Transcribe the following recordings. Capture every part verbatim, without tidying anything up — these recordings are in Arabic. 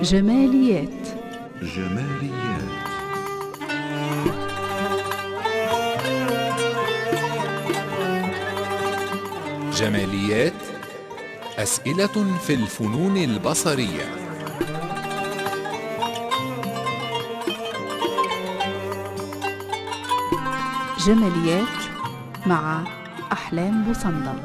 جماليات. جماليات جماليات أسئلة في الفنون البصرية. جماليات مع أحلام بوصندل.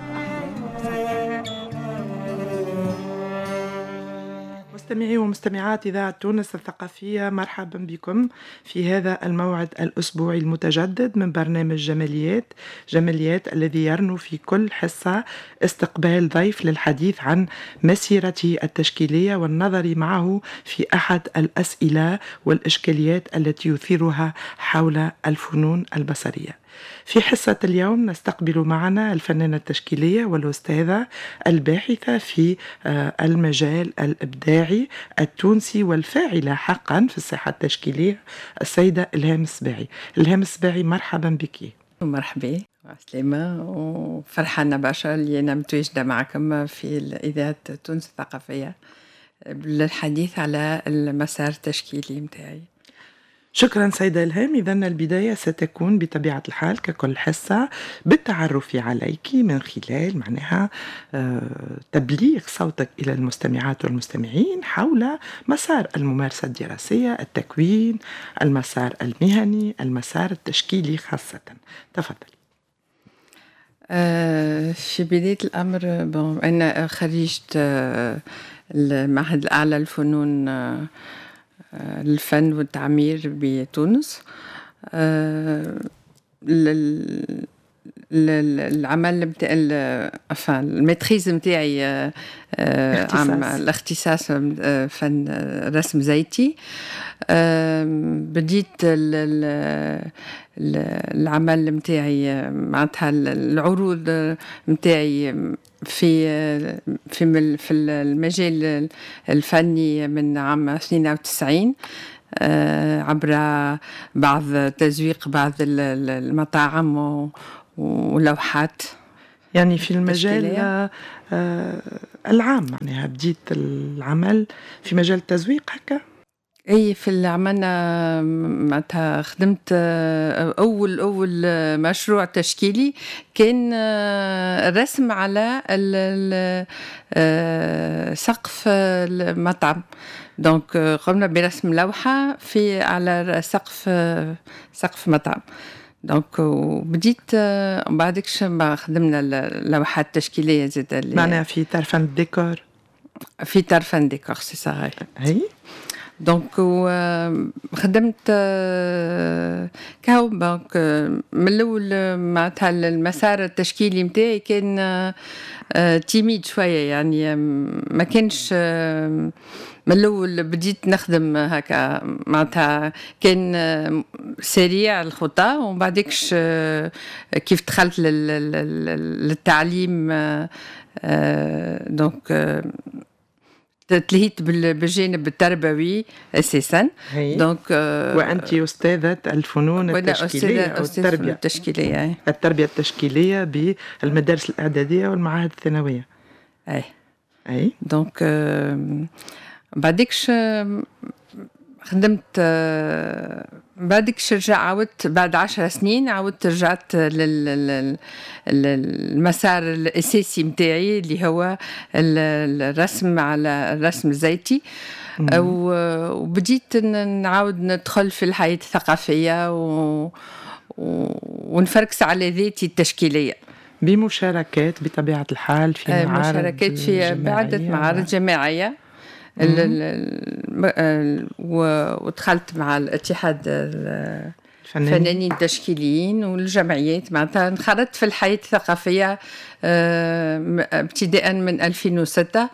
مستمعي ومستمعات إذاعة تونس الثقافية، مرحبا بكم في هذا الموعد الأسبوعي المتجدد من برنامج جماليات جماليات الذي يرنو في كل حصة استقبال ضيف للحديث عن مسيرته التشكيلية والنظر معه في أحد الأسئلة والإشكاليات التي يثيرها حول الفنون البصرية. في حصة اليوم نستقبل معنا الفنانة التشكيلية والأستاذة الباحثة في المجال الإبداعي التونسي والفاعلة حقا في الساحة التشكيلية، السيدة إلهام السباعي. إلهام السباعي، مرحبا بك. مرحبا سليمة، وفرحانة برشا اللي أنا متواجدة معكم في إذاعة تونس الثقافية للحديث على المسار التشكيلي متاعي. شكرا سيدة إلهام. إذن البداية ستكون بطبيعة الحال ككل حصة بالتعرف عليك من خلال معناها تبليغ صوتك إلى المستمعات والمستمعين حول مسار الممارسة الدراسية، التكوين، المسار المهني، المسار التشكيلي خاصة. تفضل. أه في بداية الأمر بون أنا خريجة أه المعهد الأعلى للفنون أه الفن والتعمير بتونس. أه العمل بتاع الماتريز متاعي عام الاختصاص فن رسم زيتي. أه بديت العمل متاعي معناتها العروض متاعي في في في المجال الفني من عام اثنين وتسعين عبر بعض تزويق بعض المطاعم ولوحات، يعني في المجال آه العام. معناها بديت العمل في مجال التزويق هكا. اي في العمل معناتها خدمت اول اول مشروع تشكيلي كان الرسم على سقف المطعم. دونك قمنا برسم لوحة في على سقف سقف مطعم. دونك وبديت بعدك خدمنا اللوحات التشكيلية زاد معناها في طرفان الديكور. في طرفان ديكور سي صحيح. هي دونك خدمت كاو دونك من الاول معناتها المسار التشكيلي متاعي كان تيميد شويه، يعني ما كانش من الاول بديت نخدم هكا معناتها كان سريع الخطى، ومن بعدكش كيف دخلت للتعليم دونك تلهيت بالجانب التربوي اساسا. دونك آه وانت استاذه الفنون التشكيليه او التربيه التشكيليه التربيه التشكيليه بالمدارس الاعداديه والمعاهد الثانويه. اي اي دونك آه بعدكش خدمت آه بعدك رجع عاودت بعد عشر سنين عاودت رجعت للمسار الأساسي متاعي اللي هو الرسم على الرسم الزيتي. وبديت نعاود ندخل في الحياة الثقافية ونفركس على ذاتي التشكيلية بمشاركات بطبيعة الحال في معارض مشاركات في بعدة معارض جماعية. ودخلت مع الاتحاد الفنانين التشكيليين والجمعيات، معناتها انخرطت في الحياة الثقافية ابتداء من ألفين وستة.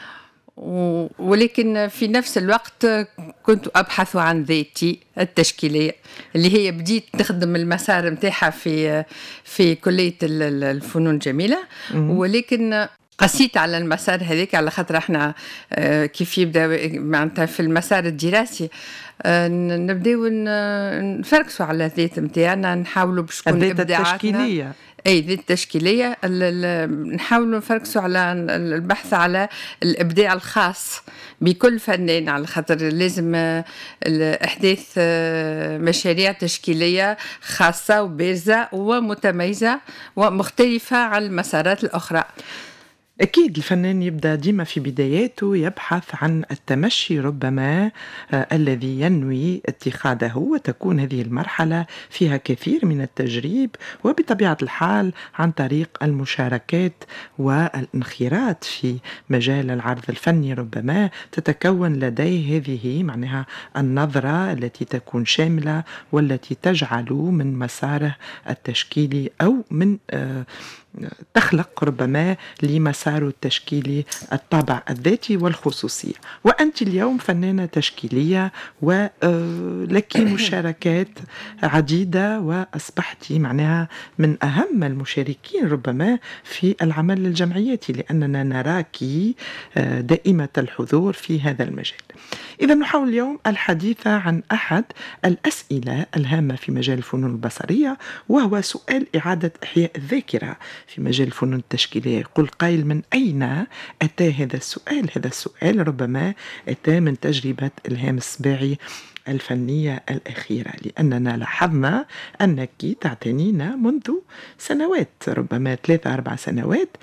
ولكن في نفس الوقت كنت أبحث عن ذاتي التشكيلية اللي هي بديت تخدم المسار متاعها في في كلية الفنون الجميلة، ولكن قسيت على المسار هذيك على خاطر احنا اه كيف يبدا معناتها في المسار الدراسي اه نبداو نفركسوا على الذات نتاعنا، نحاولوا باش تكون ابداعاتنا التشكيليه اي ذي التشكيليه ال- ال- نحاول نفركسوا على البحث على الابداع الخاص بكل فنان، على خاطر لازم آه، احداث آه، مشاريع تشكيليه خاصه وبارزه ومتميزه ومختلفه عن المسارات الاخرى. أكيد الفنان يبدأ ديما في بداياته يبحث عن التمشي ربما آه الذي ينوي اتخاذه، وتكون هذه المرحلة فيها كثير من التجريب، وبطبيعة الحال عن طريق المشاركات والانخراط في مجال العرض الفني ربما تتكون لديه هذه معناها النظرة التي تكون شاملة والتي تجعل من مساره التشكيلي أو من آه تخلق ربما لمساره التشكيلي الطابع الذاتي والخصوصية. وأنت اليوم فنانة تشكيلية ولك مشاركات عديدة، وأصبحت معناها من أهم المشاركين ربما في العمل الجمعياتي، لأننا نراك دائمة الحضور في هذا المجال. إذا نحاول اليوم الحديث عن أحد الأسئلة الهامة في مجال الفنون البصرية، وهو سؤال إعادة إحياء الذاكرة في مجال الفنون التشكيلية. يقول قائل: من أين أتى هذا السؤال؟ هذا السؤال ربما أتى من تجربة إلهام السباعي الفنية الأخيرة، لأننا لاحظنا أنك تعتنين منذ سنوات ربما ثلاثة أربع سنوات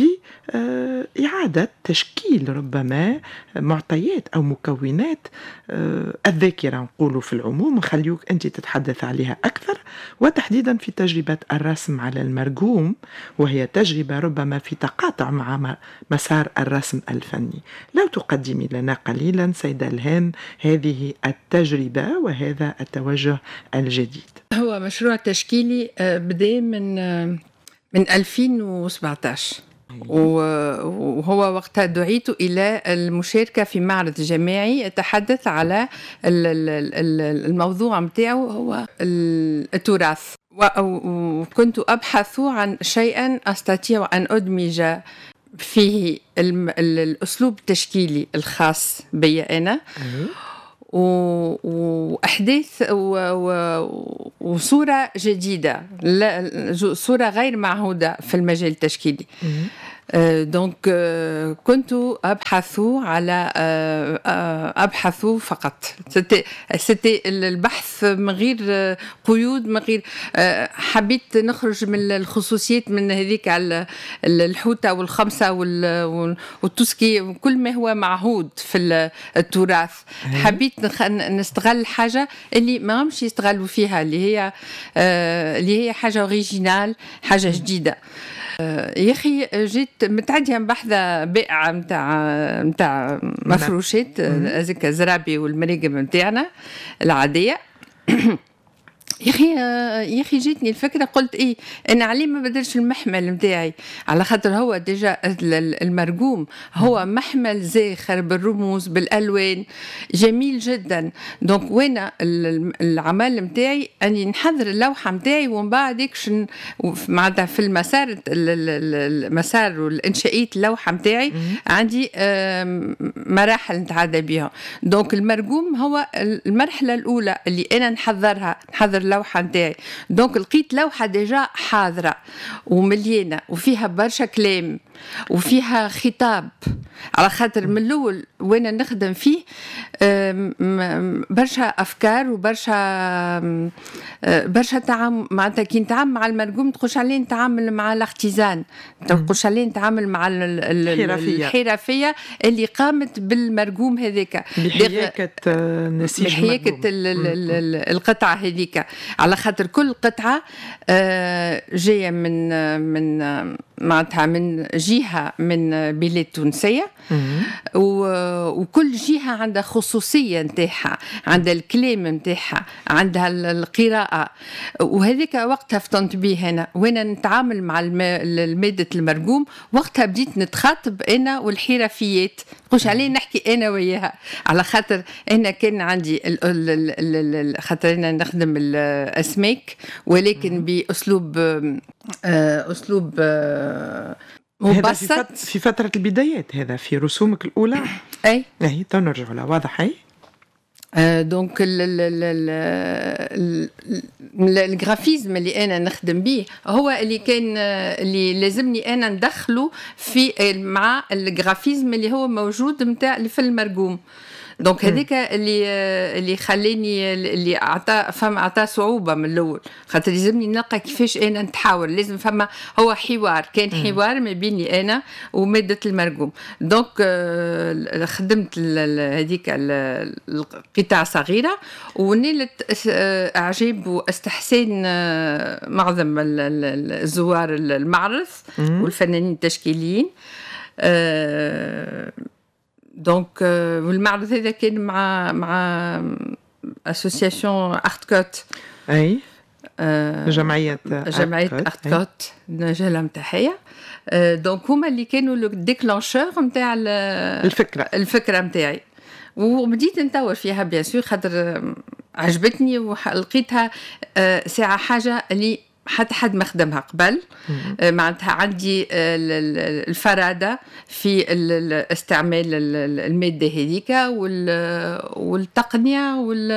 بإعادة تشكيل ربما معطيات أو مكونات الذاكرة، نقول في العموم، خليوك أنت تتحدث عليها أكثر، وتحديدا في تجربة الرسم على المرجوم، وهي تجربة ربما في تقاطع مع مسار الرسم الفني. لو تقدمي لنا قليلا سيدة إلهام هذه التجربة وهذا التوجه الجديد. هو مشروع تشكيلي بدأ من من ألفين وسبعطاش، وهو وقتها دعيت إلى المشاركة في معرض جماعي يتحدث على الموضوع متاعه هو التراث، وكنت أبحث عن شيئا أستطيع أن أدمج فيه الأسلوب التشكيلي الخاص بي أنا وأحداث وصورة جديدة، صورة غير معهودة في المجال التشكيلي. دونك كنت أبحث على أبحث فقط، سيتي البحث من غير قيود، من غير حبيت نخرج من الخصوصيات من هذيك على الحوتة والخمسة والتوسكي، كل ما هو معهود في التراث. حبيت نستغل حاجة اللي ما همش يستغلوا فيها، اللي هي اللي هي حاجة أوريجينال، حاجة جديدة. يا أخي جيت متعدية بحثة بائعة متاع متاع مفروشات هذيك الزرابي والمراقم متاعنا العادية. يا اخي يا اخي جيتني الفكره، قلت ايه انا عليه ما بدلش المحمل متاعي، على خاطر هو ديجا المرجوم هو محمل زاخر بالرموز بالالوان جميل جدا. دونك وين العمل متاعي اني نحضر اللوحه متاعي، ومن بعد اكشن معناتها في المسار المسار والانشائيه اللوحه متاعي عندي مراحل نتعدى بها. دونك المرجوم هو المرحله الاولى اللي انا نحضرها، نحضر اللوحة نتاعي. دونك لقيت لوحة ديجا حاضرة ومليانة وفيها برشا كلام وفيها خطاب، على خاطر من الأول وانا نخدم فيه برشا أفكار وبرشا برشا تعامل، معناتها كي نتعامل مع المرجوم تقولش عليه نتعامل مع الاختزان، تقولش عليه نتعامل مع الحرفية. الحرفية اللي قامت بالمرجوم هذيك بحياكة نسيج بحياكة القطعة هذيك، على خاطر كل قطعة جاية من من معناتها من جهة من بلاد تونسية، وكل جهة عندها خصوصية نتاعها، عندها الكلام نتاعها، عندها القراءة، وهذيك وقتها فتنت به أنا وأنا نتعامل مع المادة المرجوم. وقتها بديت نتخاطب أنا والحرفيات، قوش عليه نحكي أنا وياها، على خاطر أنا كان عندي خاطر أنا نخدم الأسماك ولكن بأسلوب أسلوب مبسط في فترة البدايات. هذا في رسومك الأولى. أي أي تو نرجع لها واضح. أي دونك الجرافيزم اللي انا نخدم به هو اللي كان اللي لازمني انا ندخله في مع الجرافيزم اللي هو موجود نتاع اللي في المرقوم. دونك هذيك اللي اللي خلاني اللي عطى فما عطى صعوبه من الاول، خاطر لازمني نلقى كيفاش انا نتحاور، لازم فما هو حوار، كان حوار ما بيني انا وماده المرقوم. دونك خدمت هذيك القطع صغيره ونلت اعجاب واستحسان معظم الزوار المعرض والفنانين التشكيليين. دونك والمعرض هذا كان مع مع اسوسياسيون ارتكوت، اي جمعيه جمعيه ارتكوت نوجه لهم تحيه. دونك هما اللي كانوا لو ديكلانشور نتاع الفكره الفكره نتاعي، وبديت نطور فيها بيان سور خاطر عجبتني ولقيتها ساعه حاجه اللي حتى حد ما خدمها قبل. معناتها عندي الفرادة في استعمال المادة هذيك والتقنية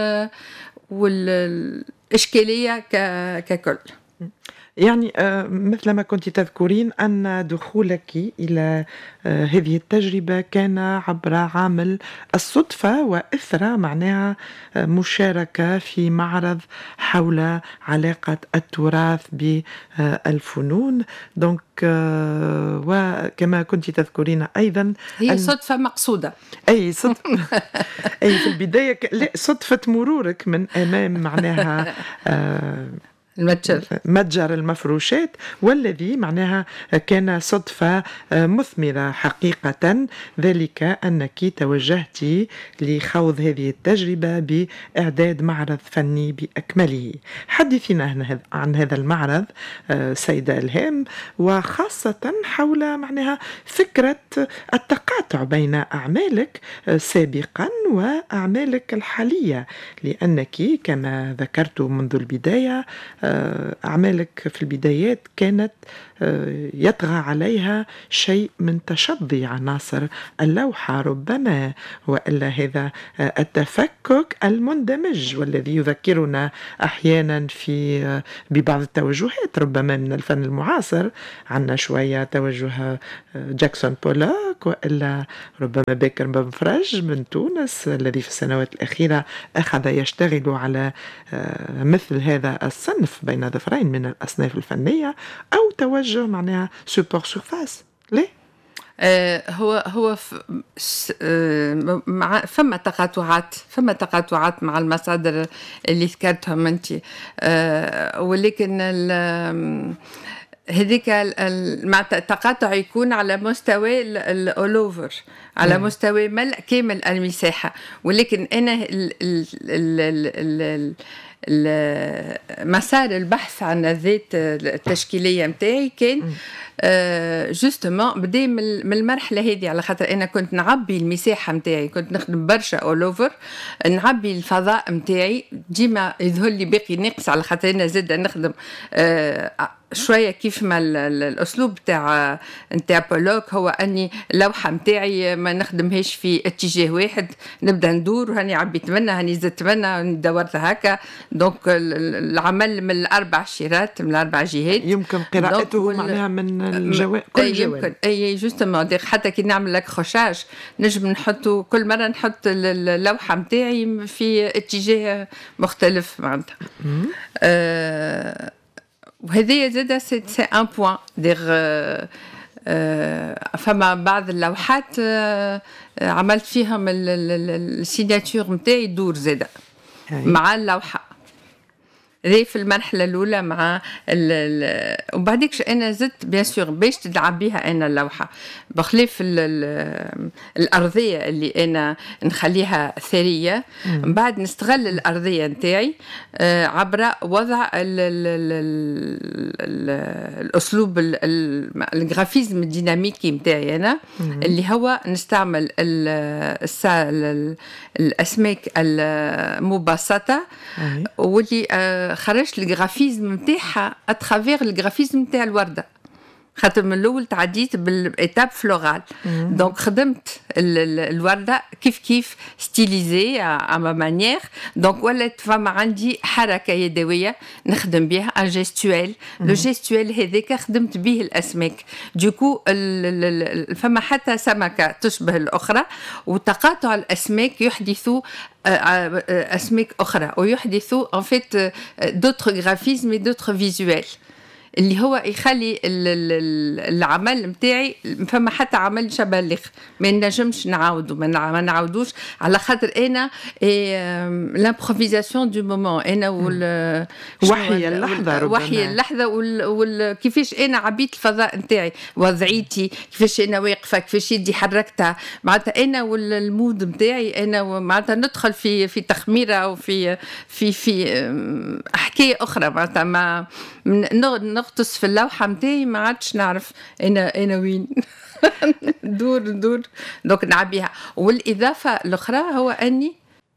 والإشكالية ككل. يعني مثل ما كنت تذكرين أن دخولك إلى هذه التجربة كان عبر عامل الصدفة وإثر معناها مشاركة في معرض حول علاقة التراث بالفنون. دونك وكما كنت تذكرين أيضا هي صدفة مقصودة. أي صدفة أي في البداية لا صدفة مرورك من أمام معناها المتجر متجر المفروشات، والذي معناها كان صدفة مثمرة حقيقة، ذلك أنك توجهت لخوض هذه التجربة بإعداد معرض فني بأكمله. حدثينا عن هذا المعرض سيدة إلهام، وخاصة حول معناها فكرة التقاطع بين أعمالك سابقا وأعمالك الحالية، لأنك كما ذكرت منذ البداية أعمالك في البدايات كانت يطغى عليها شيء من تشظي عناصر اللوحة ربما، وإلا هذا التفكك المندمج والذي يذكرنا أحيانا في ببعض التوجهات ربما من الفن المعاصر. عنا شوية توجه جاكسون بولاك، وإلا ربما بكر بن فرج من تونس الذي في السنوات الأخيرة أخذ يشتغل على مثل هذا الصنف بين ظفرين من الأصناف الفنية، أو توجه معناها سوبر سورفاس. ليه؟ آه هو هو آه مع فما تقاطعات فما تقاطعات مع المصادر اللي ذكرتهم انت، آه ولكن هذيك مع التقاطع يكون على مستوى الأولوفر، على مستوى ملء كامل المساحة. ولكن أنا ال ال ال ال مسار البحث عن الذات التشكيلية متاعي كان آه جوستومون بدا من المرحله هذه، على خاطر انا كنت نعبي المساحه متاعي، كنت نخدم برشا اول اوفر، نعبي الفضاء متاعي ديما يظهر لي باقي ناقص، على خاطر انا زاده نخدم آه شويه كيف ما الاسلوب تاع نتاع بولوك هو اني اللوحه متاعي ما نخدمهاش في اتجاه واحد، نبدا ندور وهاني عبيت منها هاني زدت منها هاني دورت هكا. دونك العمل من الاربع شيرات من الاربع جهات يمكن قراءته معناها من الجوانب كل جوانب. يمكن اي جوستومون حتى كي نعمل لك خشاش نجم نحطه كل مره نحط اللوحه متاعي في اتجاه مختلف معناتها. أه وهذه زاده سي سي ان بوين دير. فما بعض اللوحات عملت فيهم السيناتور متاعي دور زاده مع اللوحه هذه في المرحله الاولى مع وبعديكش انا زدت بيان سور باش تلعب بها انا اللوحه بخلاف الارضيه اللي انا نخليها ثريه، من بعد نستغل الارضيه نتاعي عبر وضع ال ال ال الاسلوب الجرافيزم الديناميكي نتاعي انا، اللي هو نستعمل الاسماك المبسطه واللي خرجت الجرافيزم نتاعها اترافير الجرافيزم نتاع الورده. خاطر من الاول تعديت بالايتاب فلورال. دونك خدمت ال ال الورده كيف كيف ستيليزي ا ما مانيير. دونك ولات فما عندي حركه يدويه نخدم بها ان جيستويل. لو جيستويل هذاك خدمت به الاسماك. دوكو فما حتى سمكه تشبه الاخرى، وتقاطع الاسماك يحدث اسماك اخرى ويحدث ان فيت دوتر غرافيزم اي دوتر فيزوال اللي هو يخلي العمل متاعي فما حتى عمل شبه الاخر ما نجمش نعاودو ما نعاودوش على خاطر انا لامبروفيزاسيون دو مومون انا وال وحي اللحظه ربما وحي اللحظه وال كيفاش انا عبيت الفضاء نتاعي وضعيتي كيفاش انا واقفه كيفاش يدي حركتها معناتها انا والمود نتاعي انا معناتها ندخل في في تخميره وفي في في حكايه اخرى معناتها ما نغطس في اللوحه نتاعي ما عادش نعرف انا انا وين ندور ندور دونك نعبيها. والاضافه الاخرى هو اني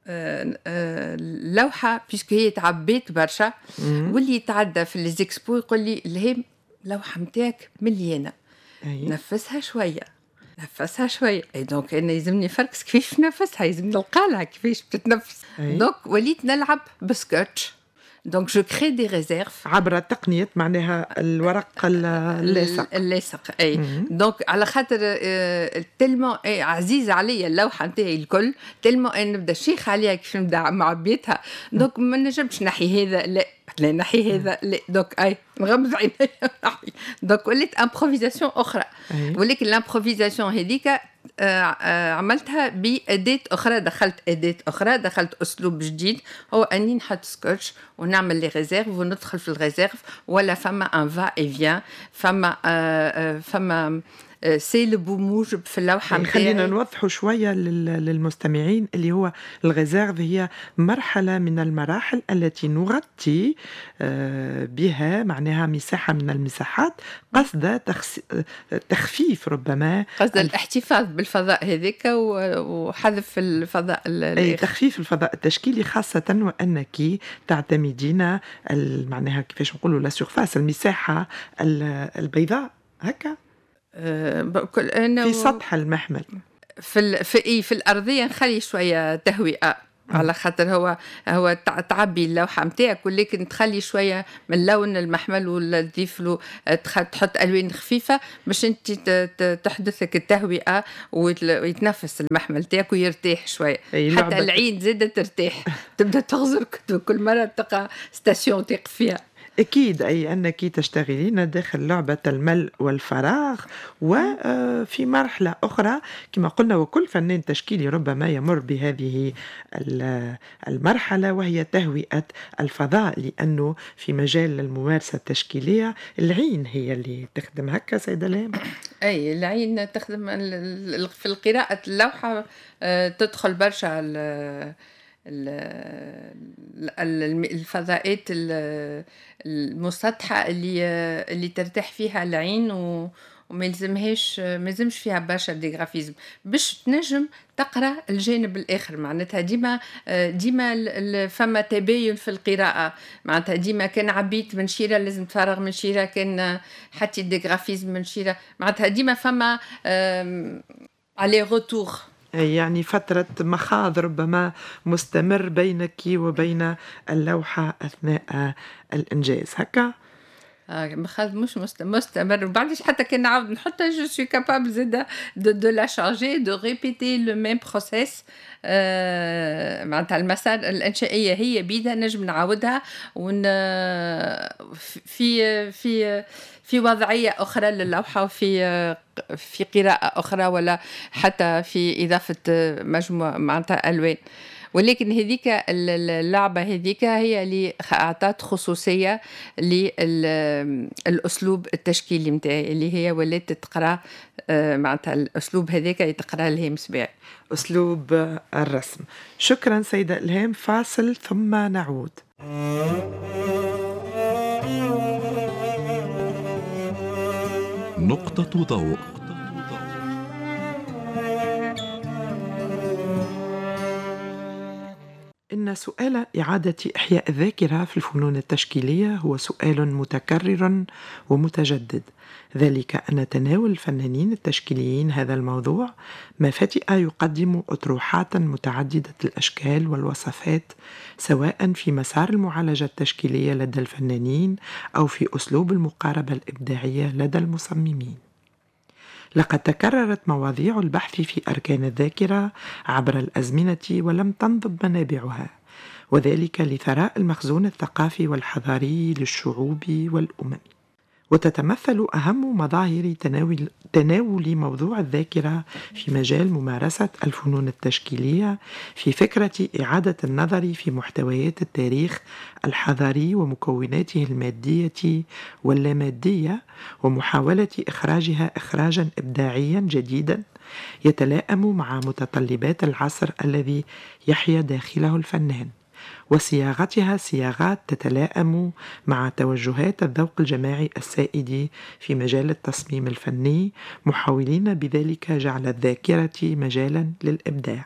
اللوحه بيسك هي تعبيت برشا واللي يتعدى في ليزيكسبو يقول لي الهام اللوحه نتاعك مليانه نفسها شويه نفسها شويه اي دونك انا يلزمني فركس كيفاش نفسها يلزمني نلقالها كيفاش بتتنفس. دونك وليت نلعب بسكوتش. دونك جو كري دي ريزيرف عبر تقنيه معناها الورق اللاصق اللاصق اي. دونك على خاطر تلمو عزيز عليا اللوحه نتاعي الكل تلمو ان نبدا شيخ عليها كيف نبدا معبيتها. دونك ما نجمش نحي هذا لا لا نحي هذا لا. دونك اي نغمض عيني نحي. دونك وليت امبروفيزاسيون اخرى. ولكن الامبروفيزاسيون هذيك عملتها بأداة أخرى. دخلت أداة أخرى دخلت أسلوب جديد هو أني نحط سكوتش ونعمل لي ريزيرف وندخل في الريزيرف ولا فما ان فا اي فيان فما فما سي لو بو موجب في اللوحه نتاعي. خلينا نوضحوا شويه للمستمعين اللي هو الريزيرف هي مرحله من المراحل التي نغطي بها معناها مساحه من المساحات قصد تخفيف ربما قصد الاحتفاظ بالفضاء هذيك وحذف الفضاء اي تخفيف الفضاء التشكيلي خاصه وانك تعتمدين معناها كيفاش نقولوا لا سيرفاس المساحه البيضاء هكا أنا في سطح المحمل في ال... في إيه في الأرضية نخلي شوية تهوئة على خاطر هو هو تعبي اللوحة متاعك ولكن تخلي شوية من لون المحمل ولا تضيف له تحط ألوان خفيفة باش أنت تحدث لك التهوئة ويتنفس المحمل تاعك ويرتاح شوية. حتى العين زادة ترتاح تبدأ تغزر كل مرة تلقى ستاسيون تقف فيها. أكيد أي أنك تشتغلين داخل لعبة الملء والفراغ وفي مرحلة أخرى كما قلنا وكل فنان تشكيلي ربما يمر بهذه المرحلة وهي تهوئة الفضاء لأنه في مجال الممارسة التشكيلية العين هي اللي تخدم هكا سيدة لام. أي العين تخدم في القراءة اللوحة تدخل برشا الفضاءات المسطحة اللي اللي ترتاح فيها العين وما يلزمهاش ما يلزمش فيها برشا ديغرافيزم باش تنجم تقرا الجانب الاخر. معناتها ديما ديما فما تباين في القراءه. معناتها ديما كان عبيت من شيره لازم تفرغ من شيره كان حتى الديغرافيزم من شيره. معناتها ديما فما علي روتور يعني فترة مخاض ربما مستمر بينك وبين اللوحة أثناء الإنجاز هكا؟ مخاض مش مستمر وبعدش حتى كان نعاود نحطها جو سوي كابابل زاده دو دو لا شانجي دو ريبيتي لو ميم بروسيس. معناتها المسار الإنشائية هي بيدها نجم نعاودها ون في في في وضعية أخرى للوحة وفي في قراءة أخرى ولا حتى في إضافة مجموعة معناتها ألوان. ولكن هذيك اللعبة هذيك هي اللي أعطت خصوصية للأسلوب التشكيلي متاعي اللي هي ولات تقرأ معناتها الأسلوب هذيك يتقرأ الهام سباعي أسلوب الرسم. شكرا سيدة إلهام. فاصل ثم نعود. نقطة ضوء. إن سؤال إعادة إحياء الذاكرة في الفنون التشكيلية هو سؤال متكرر ومتجدد، ذلك أن تناول الفنانين التشكيليين هذا الموضوع ما فتئ يقدم أطروحات متعددة الأشكال والوصفات، سواء في مسار المعالجة التشكيلية لدى الفنانين أو في أسلوب المقاربة الإبداعية لدى المصممين. لقد تكررت مواضيع البحث في أركان الذاكرة عبر الأزمنة ولم تنضب منابعها، وذلك لثراء المخزون الثقافي والحضاري للشعوب والأمم. وتتمثل أهم مظاهر تناول, تناول موضوع الذاكرة في مجال ممارسة الفنون التشكيلية في فكرة إعادة النظر في محتويات التاريخ الحضاري ومكوناته المادية واللامادية، ومحاولة إخراجها إخراجا إبداعيا جديدا يتلائم مع متطلبات العصر الذي يحيا داخله الفنان، وصياغتها صياغات تتلائم مع توجهات الذوق الجماعي السائد في مجال التصميم الفني، محاولين بذلك جعل الذاكرة مجالا للإبداع.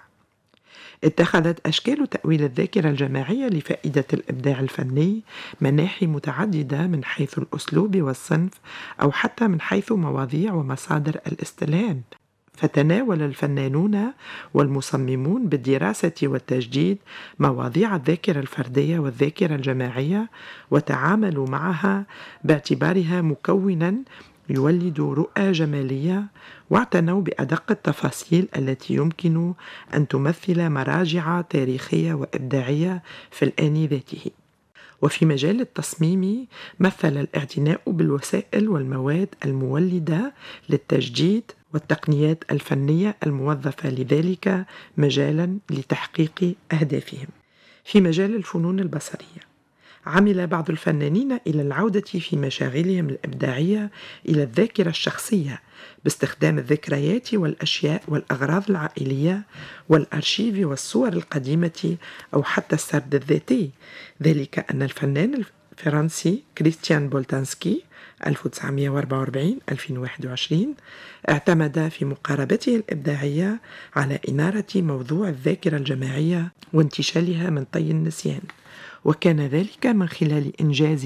اتخذت أشكال تأويل الذاكرة الجماعية لفائدة الإبداع الفني مناحي متعددة من حيث الأسلوب والصنف أو حتى من حيث مواضيع ومصادر الاستلهام، فتناول الفنانون والمصممون بالدراسة والتجديد مواضيع الذاكرة الفردية والذاكرة الجماعية، وتعاملوا معها باعتبارها مكونا يولد رؤى جمالية، واعتنوا بأدق التفاصيل التي يمكن أن تمثل مراجع تاريخية وإبداعية في الآن ذاته. وفي مجال التصميم مثل الاعتناء بالوسائل والمواد المولدة للتجديد والتقنيات الفنية الموظفة لذلك مجالا لتحقيق أهدافهم. في مجال الفنون البصرية عمل بعض الفنانين إلى العودة في مشاغلهم الإبداعية إلى الذاكرة الشخصية باستخدام الذكريات والأشياء والأغراض العائلية والأرشيف والصور القديمة أو حتى السرد الذاتي، ذلك أن الفنان الفرنسي كريستيان بولتانسكي ألف وتسعمائة وأربعة وأربعين ألفين وواحد وعشرين اعتمد في مقاربته الإبداعية على إنارة موضوع الذاكرة الجماعية وانتشالها من طي النسيان، وكان ذلك من خلال إنجاز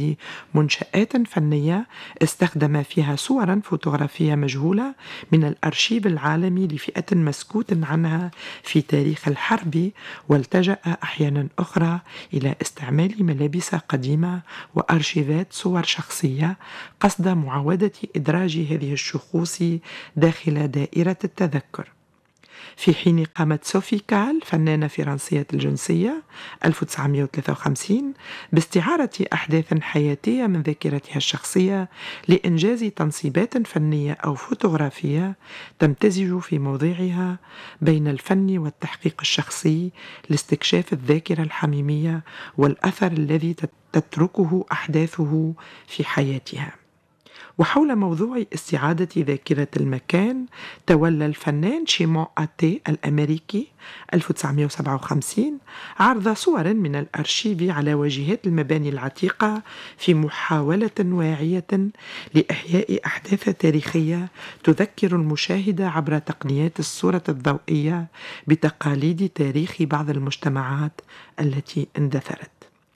منشآت فنية استخدم فيها صورا فوتوغرافية مجهولة من الأرشيف العالمي لفئة مسكوت عنها في تاريخ الحرب، والتجأ أحيانا أخرى إلى استعمال ملابس قديمة وأرشيفات صور شخصية قصد معاودة إدراج هذه الشخوص داخل دائرة التذكر. في حين قامت صوفي كال فنانة فرنسية الجنسية ألف وتسعمائة وثلاثة وخمسين باستعارة أحداث حياتية من ذاكرتها الشخصية لإنجاز تنصيبات فنية أو فوتوغرافية تمتزج في موضعها بين الفن والتحقيق الشخصي لاستكشاف الذاكرة الحميمية والأثر الذي تتركه أحداثه في حياتها. وحول موضوع استعادة ذاكرة المكان تولى الفنان شيمون آتي الأمريكي ألف وتسعمائة وسبعة وخمسين عرض صور من الأرشيف على واجهات المباني العتيقة في محاولة واعية لإحياء أحداث تاريخية تذكر المشاهد عبر تقنيات الصورة الضوئية بتقاليد تاريخ بعض المجتمعات التي اندثرت.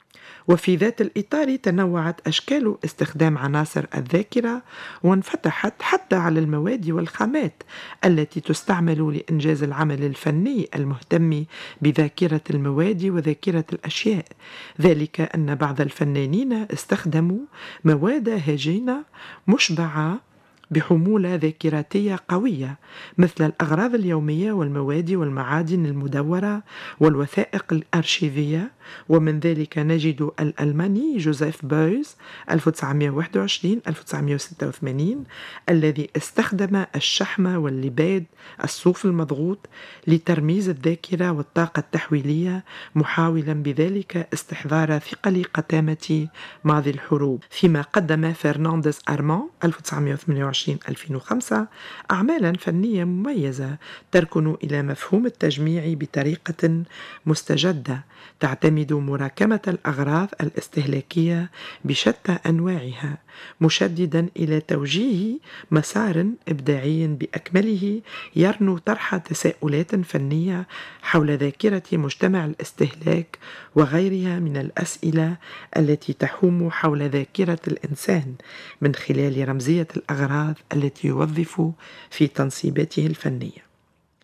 وفي ذات الإطار تنوعت أشكال استخدام عناصر الذاكرة وانفتحت حتى على المواد والخامات التي تستعمل لإنجاز العمل الفني المهتم بذاكرة المواد وذاكرة الأشياء، ذلك أن بعض الفنانين استخدموا مواد هجينة مشبعة بحمولة ذاكراتية قوية مثل الأغراض اليومية والمواد والمعادن المدورة والوثائق الأرشيفية، ومن ذلك نجد الألماني جوزيف بويز ألف وتسعمائة وواحد وعشرين ألف وتسعمائة وستة وثمانين الذي استخدم الشحم واللباد الصوف المضغوط لترميز الذاكرة والطاقة التحويلية، محاولا بذلك استحضار ثقل قتامة ماضي الحروب، فيما قدم فرنانديز أرمان ألف وتسعمائة وثمانية وعشرين وعشرين ألفين وخمسة أعمالا فنية مميزة تركن إلى مفهوم التجميع بطريقة مستجدة تعتمد مراكمة الأغراض الاستهلاكية بشتى أنواعها، مشددا إلى توجيه مسار إبداعي بأكمله يرنو طرح تساؤلات فنية حول ذاكرة مجتمع الاستهلاك وغيرها من الأسئلة التي تحوم حول ذاكرة الإنسان من خلال رمزية الأغراض التي يوظف في تنصيباته الفنية.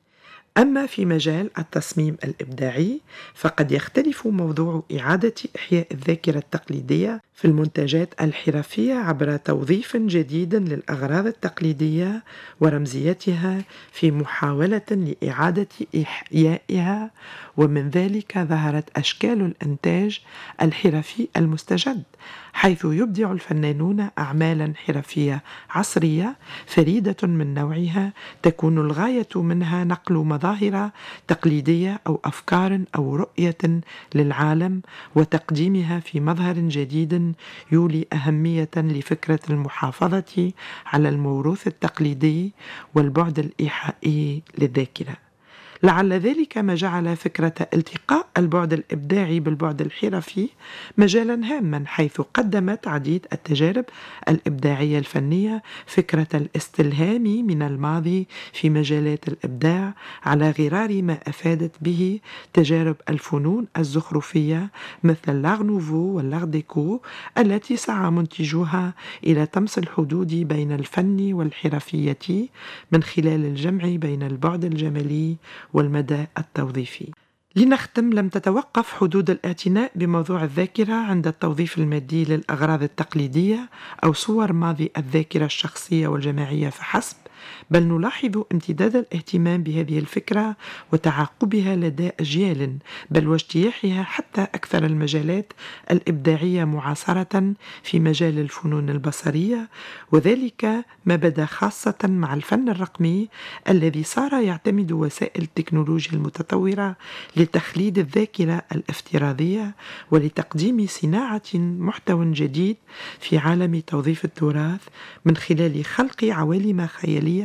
أما في مجال التصميم الإبداعي فقد يختلف موضوع إعادة إحياء الذاكرة التقليدية في المنتجات الحرفية عبر توظيف جديد للأغراض التقليدية ورمزيتها في محاولة لإعادة إحيائها، ومن ذلك ظهرت أشكال الإنتاج الحرفي المستجد، حيث يبدع الفنانون أعمالا حرفية عصرية فريدة من نوعها تكون الغاية منها نقل مظاهر تقليدية أو أفكار أو رؤية للعالم وتقديمها في مظهر جديد يولي أهمية لفكرة المحافظة على الموروث التقليدي والبعد الإيحائي للذاكرة. لعل ذلك ما جعل فكرة التقاء البعد الإبداعي بالبعد الحرفي مجالا هاما، حيث قدمت عديد التجارب الإبداعية الفنية فكرة الاستلهام من الماضي في مجالات الإبداع على غرار ما أفادت به تجارب الفنون الزخرفية مثل اللاغ نوفو واللاغ ديكو التي سعى منتجوها إلى طمس الحدود بين الفن والحرفية من خلال الجمع بين البعد الجمالي والمدى التوظيفي. لنختم، لم تتوقف حدود الاعتناء بموضوع الذاكرة عند التوظيف المادي للأغراض التقليدية أو صور ماضي الذاكرة الشخصية والجماعية فحسب، بل نلاحظ امتداد الاهتمام بهذه الفكرة وتعاقبها لدى أجيال، بل واجتياحها حتى أكثر المجالات الإبداعية معاصرة في مجال الفنون البصرية، وذلك ما بدا خاصة مع الفن الرقمي الذي صار يعتمد وسائل التكنولوجيا المتطورة لتخليد الذاكرة الافتراضية ولتقديم صناعة محتوى جديد في عالم توظيف التراث من خلال خلق عوالم خيالية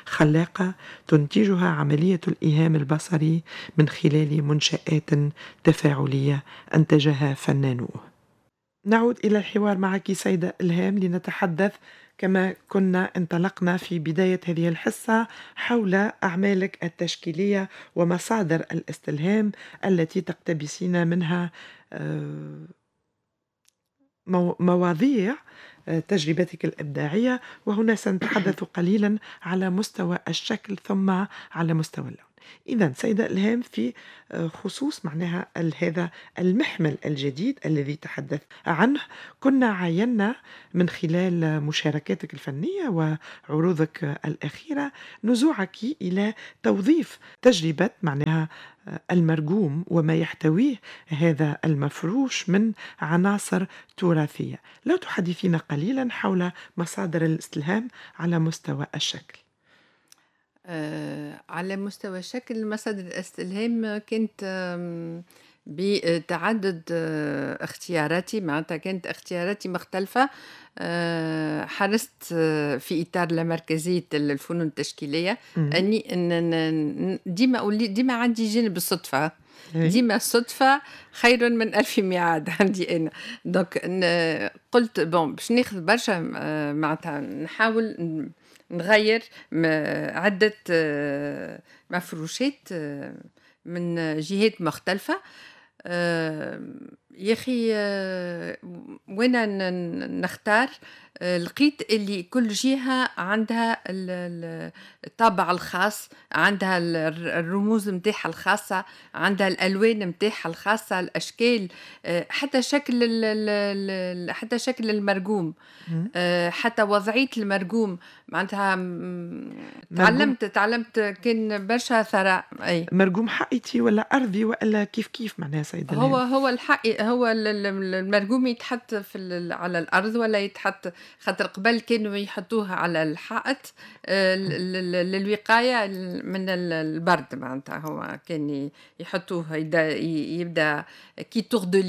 خلاقة تنتجها عملية الإيهام البصري من خلال منشآت تفاعلية أنتجها فنانوه. نعود إلى الحوار معك سيدة إلهام لنتحدث كما كنا انطلقنا في بداية هذه الحصة حول أعمالك التشكيلية ومصادر الاستلهام التي تقتبسين منها مواضيع تجربتك الإبداعية، وهنا سنتحدث قليلا على مستوى الشكل ثم على مستوى اللون. إذن سيدة إلهام، في خصوص معناها هذا المحمل الجديد الذي تحدث عنه، كنا عاينا من خلال مشاركاتك الفنية وعروضك الأخيرة نزوعك إلى توظيف تجربة معناها المرجوم وما يحتويه هذا المفروش من عناصر تراثية. لا تحدثينا قليلا حول مصادر الاستلهام على مستوى الشكل؟ آه، على مستوى الشكل مصادر الاستلهام كانت بتعدد آه، اختياراتي، معناتها كانت اختياراتي مختلفة. آه، حرصت آه، في إطار لمركزية الفنون التشكيلية مم. أني أن ديما أولي ديما عندي جانب الصدفة، أي. ديما الصدفة خير من ألف ميعاد عندي أنا. دونك ن- قلت بون باش ناخذ برشا آه، معناتها نحاول ن- نغير م- عدة آه، مفروشات آه، من جهات مختلفة. آه، يا أخي آه، وين ن- ن- نختار، آه، لقيت اللي كل جهة عندها ال- ال- الطابع الخاص، عندها ال- الر- الرموز متاعها الخاصة، عندها الألوان متاعها الخاصة، الأشكال، آه، حتى شكل ال- ال- ال- حتى شكل المرجوم، مم. آه، حتى وضعية المرجوم. معناتها م- مرجوم. تعلمت تعلمت كان برشا ثراء. أي مرجوم حائطي ولا أرضي ولا كيف كيف معناها سيدة هو إلهام؟ هو الحق هو ال- ال- المرجوم يتحط في ال- على الأرض ولا يتحط، خاطر قبل كانوا يحطوها على الحائط آه، ل- ل- للوقاية من ال- البرد. معناتها هو كان ي- يحطوه يبدا يبدا كي تغدلي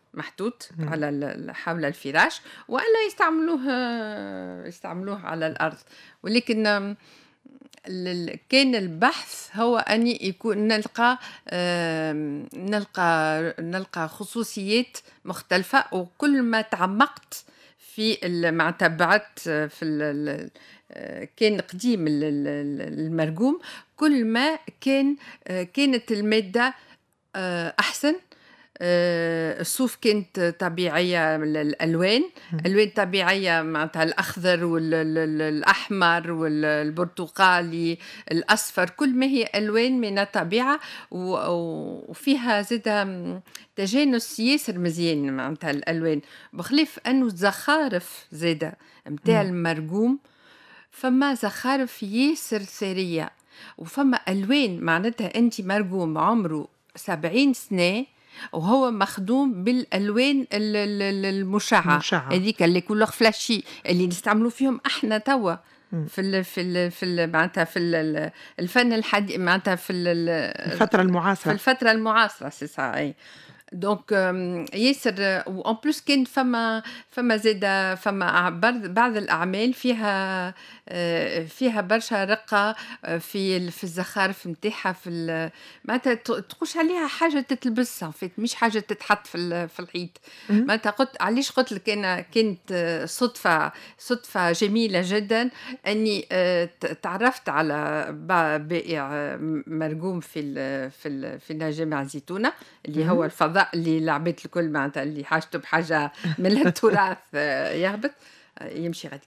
محطوط على ال- حول الفراش، والا يستعملوه يستعملوه على الارض. ولكن آم، ال- ال- كان البحث هو اني يكون نلقى آم، نلقى نلقى خصوصيات مختلفه، وكل ما تعمقت في ال- معناتها بعدت في ال- ال- آه، كان قديم ال- ال- ال- المرقوم، كل ما كان آه، كانت الماده آه، احسن. آه، الصوف كانت طبيعية، ال- الألوان ألوان طبيعية، معناتها الأخضر والأحمر والبرتقالي الأصفر، كل ما هي ألوان من الطبيعة، و- و- وفيها زادة م، تجانس ياسر مزيان، معناتها الألوان، بخلاف أنه الزخارف زادة متاع المرقوم، فما زخارف ياسر ثرية، وفما ألوان معناتها أنت مرقوم عمره سبعين سنة وهو مخدوم بالالوان ال- ال- ال- المشعه، مشعة. هذيك اللي كولور فلاشي اللي نستعملوا فيهم احنا توا في ال في ال في ال معناتها في ال- الفن الحديث، معناتها في ال- الفترة في المعاصرة. الفتره المعاصره، سي سا اي. دونك آم، ياسر، وان بلوس كان فما فما زاده فما بعض بعض الاعمال فيها آه، فيها برشا رقه آه، في ال- في الزخارف نتاعها، في ال- معناتها ت- تقولش عليها حاجه تتلبس، en fait مش حاجه تتحط في ال- في الحيط. معناتها قلت علاش قلت لك انا كانت آه، صدفه صدفه جميله جدا اني آه، ت- تعرفت على با- بائع آه، مرقوم في ال في ال في جامع زيتونه، اللي هو الفضاء اللي العباد الكل معناتها اللي حاجته بحاجه من التراث آه، يهبط آه، يمشي غاديك.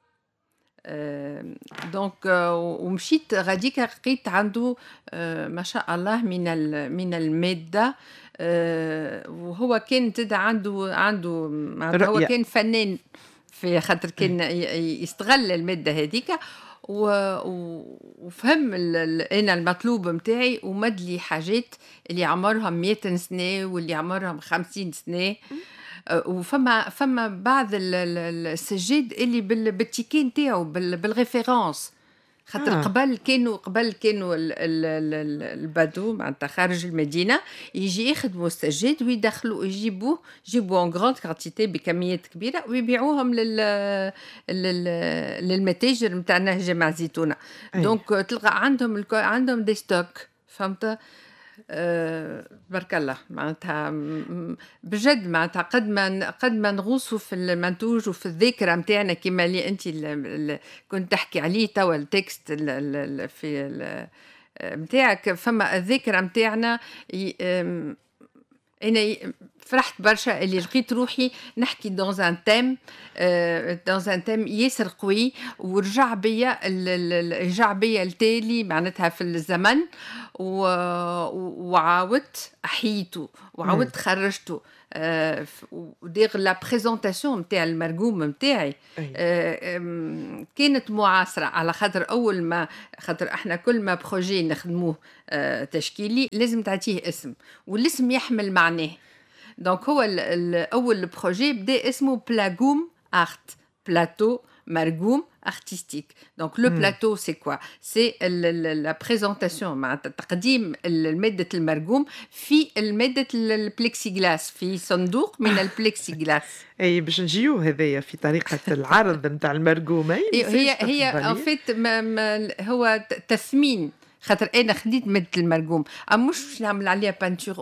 آه، دونك آه، ومشيت غاديك لقيت عنده آه، ما شاء الله من ال- من الماده، آه، وهو كان زاد عنده عنده معناتها هو رؤية. كان فنان، في خاطر كان ي- ي- يستغل الماده هذيك، و- و- وفهم ال- ال- انا المطلوب متاعي، ومد لي حاجات اللي عمرهم مئة سنه واللي عمرهم خمسين سنه. أه، وفما فما بعض ال- ال- السجاد اللي بال- بالتيكي نتاعو بال- بالريفيرونس، خاطر آه. آه. قبل كانوا قبل كانوا ال- ال- ال- ال- البدو معناتها خارج المدينه يجي يخدموا السجاد ويدخلوا يجيبوه يجيبوا ان غراند كانتيتي بكميات كبيره ويبيعوهم لل لل للمتاجر نتاعنا جامع زيتونه. أي. دونك تلقى عندهم الكو- عندهم دي ستوك، فهمت؟ أه بارك الله، معناتها م- بجد معناتها قد ما ن- قد ما نغوصوا في المنتوج وفي الذاكره نتاعنا، كما اللي انت ال- ال- كنت تحكي عليه توا التكست ال- ال- ال- في ال- نتاعك، فما الذاكره نتاعنا ي- أم، انا ي- فرحت برشا اللي لقيت روحي نحكي دون ان تيم دون ان تيم ياسر قوي، ورجع بيا ال- ال- رجع بيا التالي معناتها في الزمن، و- و- وعاودت احيته وعاودت خرجته. آه، ف- ودير لا بريزونطاسيون نتاع المرقوم نتاعي أي. آه، أم، كانت معاصره، على خاطر اول ما خاطر احنا كل ما بروجي نخدموه آه، تشكيلي لازم تعطيه اسم، والاسم يحمل معناه. دونك هو ال- ال- اول بروجي بدا اسمه بلاغوم ارت، بلاتو مرقوم artistique. Donc le Hmm. plateau c'est quoi? C'est ال- ال- la présentation معناتها تقديم ال- مادة المرقوم في المادة البلكسيغلاس، في صندوق من البلكسيغلاس. اي باش نجيو هذايا في طريقة العرض نتاع المرقوم. أي هي هي هي تفضلي. ان فيت هو ت- تثمين، خاطر انا خديت مادة المرقوم اما مش باش نعمل عليها بانتور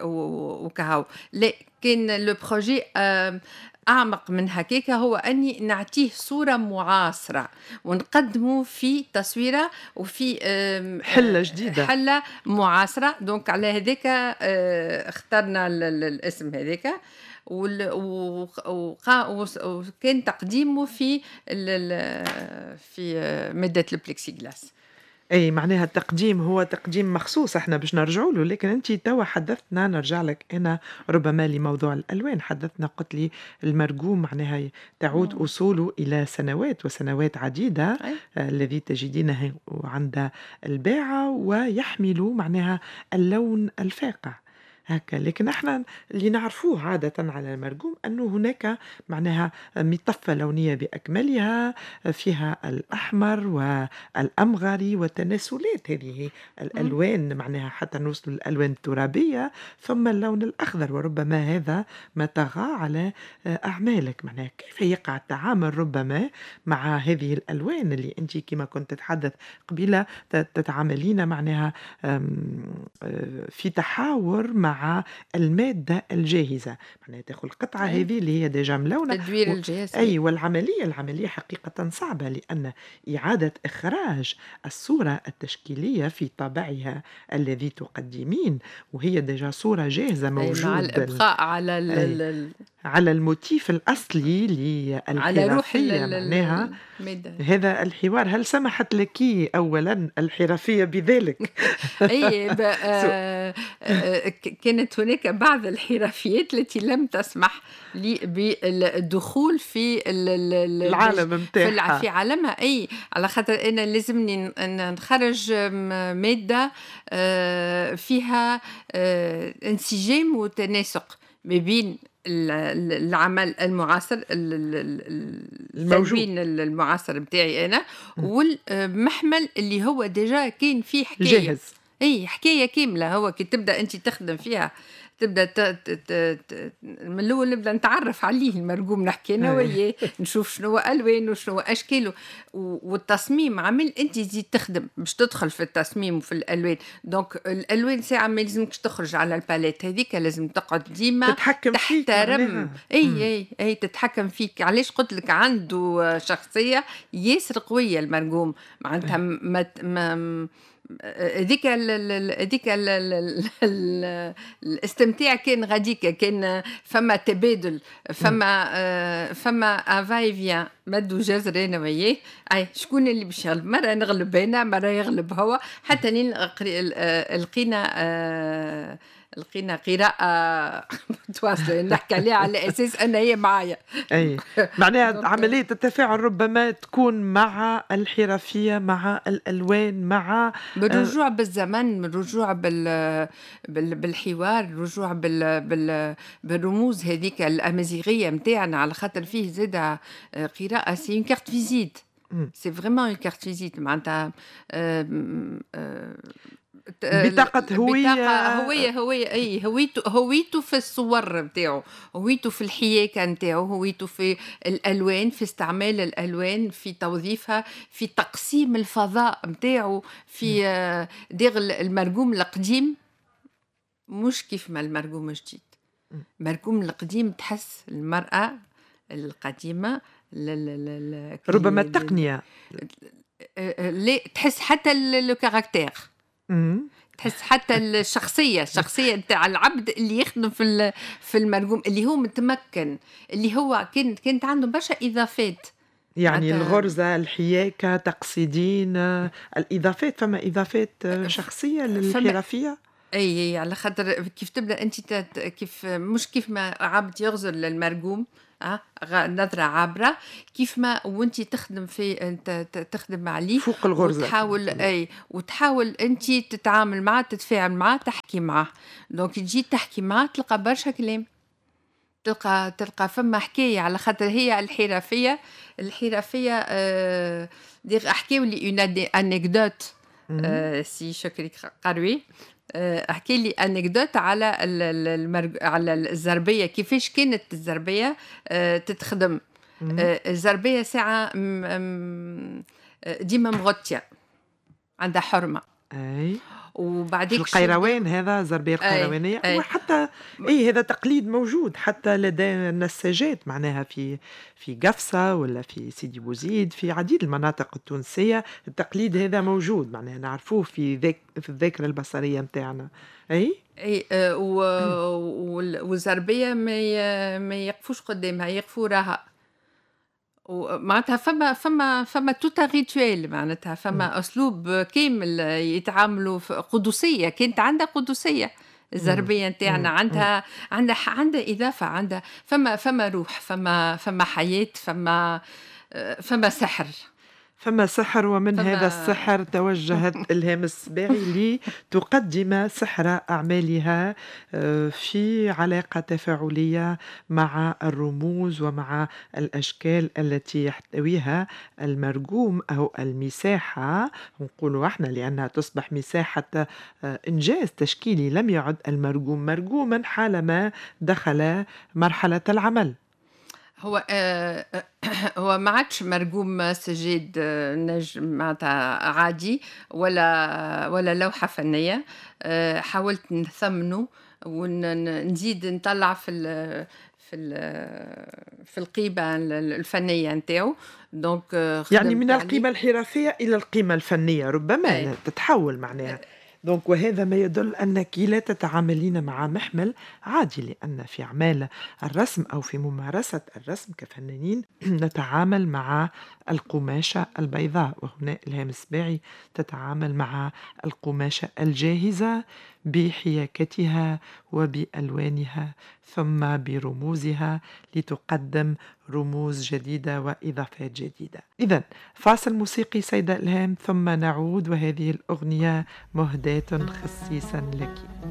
وكهو، لا كان لو بروجي آم، اعمق من هكاك، هو اني نعطيه صوره معاصره ونقدمه في تصويره وفي آم، حلة جديدة. حله معاصره. دونك على هذاك آه، اخترنا ال- ال- الاسم هذاك، وال- وق- وقا- وس- وكان تقديمه في ال- ال- في آه، ماده البلكسيغلاس. اي معناها التقديم هو تقديم مخصوص احنا باش نرجعوا له، لكن انت توا حدثنا، نرجع لك انا ربما لموضوع الالوان، حدثنا قلت لي المرقوم معناها تعود اصوله الى سنوات وسنوات عديده، أي. آه، الذي تجدينه عند الباعه ويحمل معناها اللون الفاقع. هكا. لكن احنا اللي نعرفوه عادة على المرقوم أنه هناك معناها مطفة لونية بأكملها، فيها الأحمر والأمغري وتناسلات هذه الألوان، معناها حتى نوصل للألوان الترابية، ثم اللون الأخضر. وربما هذا ما طغى على أعمالك، معناها كيف يقع التعامل ربما مع هذه الألوان اللي أنت كما كنت تتحدث قبيلة تتعاملين معناها في تحاور مع المادة الجاهزة، معناها تاخذ القطعة أي. هذه اللي هي ديجا ملونة تدوير و... الجهاز. أي، والعملية العملية حقيقة صعبة، لأن إعادة إخراج الصورة التشكيلية في طابعها الذي تقدمين وهي ديجا صورة جاهزة أي، مع موجودة الإبقاء على ال أي. ال- ال- على الموتيف الأصلي على روح ال- للحرفية، ال- ال- معناها المادة. هذا الحوار. هل سمحت لك أولا الحرفية بذلك؟ اي ب- آه، آه، ك- كانت هناك بعض الحرفيات التي لم تسمح لي بالدخول في ال- ال- ال- العالم في الع- متاعها. في عالمها. اي على خاطر انا لازمني ن- ن- نخرج م- ماده آه، فيها آه، انسجام وتناسق ما بين ال- ال- العمل المعاصر ال- ال- ال- الموجود. التلوين المعاصر بتاعي انا والمحمل اللي هو ديجا كان فيه حكايه جاهز. اي حكايه كامله. هو كي تبدا انت تخدم فيها تبدا ت... ت... ت... ت... من الاول نبدا نتعرف عليه المرقوم، نحكي انا وياه، نشوف شنو هو الوانه وشنو هو اشكاله و... والتصميم عمل انت تزيد تخدم باش تدخل في التصميم وفي الالوان. دونك الالوان ساعه ما لازمكش تخرج على الباليت هذيك، لازم تقعد ديما تتحكم فيك تحترم. معناها. اي اي اي تتحكم فيك. علاش قلت لك عنده شخصيه ياسر قويه المرقوم، معناتها ما ما هذيك هذيك الاستمتاع كان غاديك، كان فما تبادل، فما آه، فما افاي فيان مدو جزر انا وياه. اي شكون اللي باش يغلب؟ مره نغلب انا، مره يغلب هو، حتى نين لقينا آه، لقينا قراءة متواصلة نحكي عليها على أساس أن هي معايا. أي معناها عملية التفاعل ربما تكون مع الحرفية، مع الألوان، مع بالرجوع بالزمن، بالرجوع بال بال بالحوار، الرجوع بال بال بالرموز هذيك الأمازيغية متاعنا، على خاطر فيه زادة قراءة سي اون كارت فيزيت، سي فريمون اون كارت فيزيت معناتها بطاقة هوية. بطاقة هوية هوية أي هويته هويته في الصور نتاعو، هويته في الحياكة نتاعو، هويته في الألوان، في استعمال الألوان، في توظيفها، في تقسيم الفضاء نتاعو، في دير المرقوم القديم مش كيف ما المرقوم الجديد. المرقوم القديم تحس المرأة القديمة ل ل ل ربما التقنية لا تحس حتى لو كاركتير، تحس حتى الشخصيه الشخصيه نتاع العبد اللي يخدم في في المرقوم، اللي هو متمكن، اللي هو كانت كانت عنده برشا اضافات، يعني الغرزة، الحياكة، تقصيدين، الإضافات. فما إضافات شخصية للحرفية. اي على خاطر كيف تبدا انت كيف مش كيف ما عبد يغزر للمرقوم أه؟ نظرة عابرة، كيف ما وانت تخدم في انت تخدم عليه فوق الغرزة، وتحاول اي وتحاول انت تتعامل معه، تتفاعل معه، تحكي معه. دونك تجي تحكي معه تلقى برشا كلام، تلقى تلقى فما حكاية، على خاطر هي الحرفية الحرفية آه دير احكيو لي اون انيكدوت آه سي شكري قروي احكي لي انكدوت على المرج... على الزربيه، كيفاش كانت الزربيه تتخدم. الزربيه ساعه ديما مغطيه، عندها حرمه. اي وبعديك القيروان، هذا زربيه القيروانيه، وحتى اي هذا تقليد موجود حتى لدى النساجات، معناها في في قفصه ولا في سيدي بوزيد، في عديد المناطق التونسيه التقليد هذا موجود، معناها نعرفوه في ذاك في الذاكره البصريه نتاعنا. اي اي آه والزربيه ما ما يقفوش قدامها، يقفوا راها، ومعناتها فما فما فما توتا ريتويل، معناتها فما اسلوب كامل يتعاملوا في قدسيه، كانت عندها قدسيه الزربيه نتاعنا، عندها عندها عندها اضافه، عندها فما فما روح، فما فما حياه، فما فما سحر. فما سحر، ومن فما- هذا السحر توجهت إلهام السباعي لتقدم سحر أعمالها آه، في علاقة تفاعلية مع الرموز ومع الأشكال التي يحتويها المرجوم أو المساحة، نقول احنا لأنها تصبح مساحة آه، إنجاز تشكيلي. لم يعد المرجوم مرجوما حالما دخل مرحلة العمل. هو آه، هو ما عادش مرقوم سجاد آه، نجم معناتها عادي ولا ولا لوحة فنية. آه، حاولت نثمنه ونزيد نطلع في ال في ال في القيمة الفنية نتاعو. دونك آه، يعني خدمت من عليه. القيمة الحرفية إلى القيمة الفنية ربما أي. تتحول معناها. دونك وهذا ما يدل أنك لا تتعاملين مع محمل عادي، لأن في أعمال الرسم أو في ممارسة الرسم كفنانين نتعامل مع القماشة البيضاء، وهنا إلهام السباعي تتعامل مع القماشة الجاهزة بحياكتها وبألوانها ثم برموزها لتقدم رموز جديدة وإضافات جديدة. إذن فاصل موسيقي سيدة إلهام ثم نعود، وهذه الأغنية مهداة خصيصا لك.